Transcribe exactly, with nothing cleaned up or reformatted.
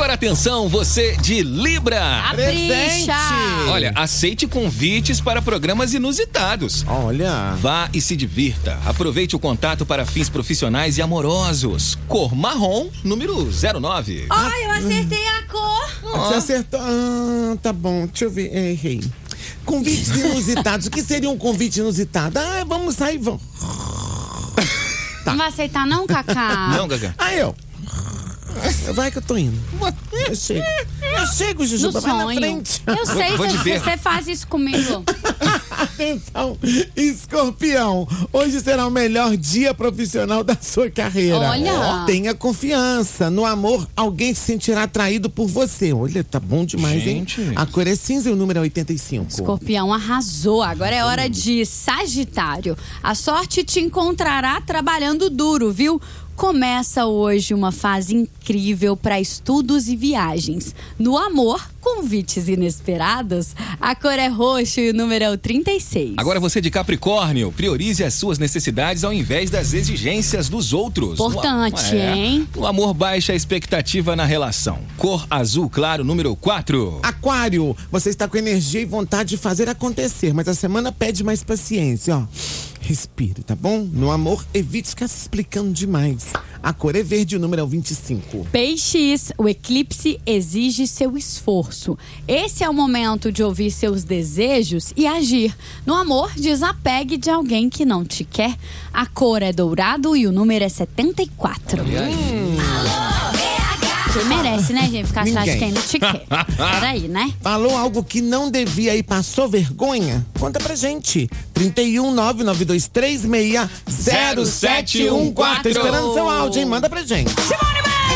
Agora atenção, você de Libra. Presente. Olha, aceite convites para programas inusitados. Olha. Vá e se divirta. Aproveite o contato para fins profissionais e amorosos. Cor marrom, número zero nove. Ai, eu acertei a cor. Você acertou. Ah, tá bom. Deixa eu ver. Errei. Convites inusitados. O que seria um convite inusitado? Ah, vamos sair, vamos. Tá. Não vai aceitar não, Cacá? Não, Gaga. Aí, ó. Vai que eu tô indo. Eu chego. Eu chego, Jujuba. Vai na frente. Eu sei, vou se ver. você faz isso comigo. Atenção, Escorpião. Hoje será o melhor dia profissional da sua carreira. Olha. Tenha confiança. No amor, alguém se sentirá atraído por você. Olha, tá bom demais, Gente. hein? A cor é cinza e o número é oitenta e cinco. Escorpião arrasou. Agora é hora de Sagitário. A sorte te encontrará trabalhando duro, viu? Começa hoje uma fase incrível para estudos e viagens. No amor, convites inesperados. A cor é roxo e o número é o trinta e seis. Agora você de Capricórnio, priorize as suas necessidades ao invés das exigências dos outros. Importante, No a- é. hein? No amor, baixa a expectativa na relação. Cor azul claro, número quatro. Aquário, você está com energia e vontade de fazer acontecer, mas a semana pede mais paciência, ó. Respire, tá bom? No amor, evite ficar se explicando demais. A cor é verde e o número é o vinte e cinco. Peixes, o eclipse exige seu esforço. Esse é o momento de ouvir seus desejos e agir. No amor, desapegue de alguém que não te quer. A cor é dourado e o número é setenta e quatro. Você merece, né, gente? Ficar atrás de Ninguém. quem não te quer. Peraí, né? Falou algo que não devia e passou vergonha? Conta pra gente. trinta e um, nove nove dois três seis, zero sete um quatro. Esperando seu áudio, hein? Manda pra gente. Simone